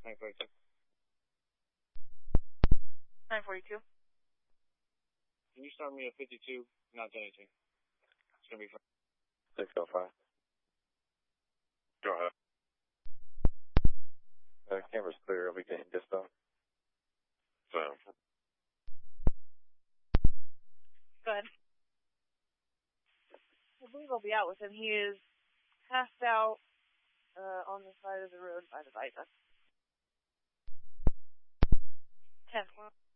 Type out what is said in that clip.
942. 942. Can you start me at 52, not 1018? It's going to be 605. Go ahead. Camera's clear. Are we getting dispatch? So. Go ahead. I believe I'll be out with him. He is passed out on the side of the road by the viaduct. 10.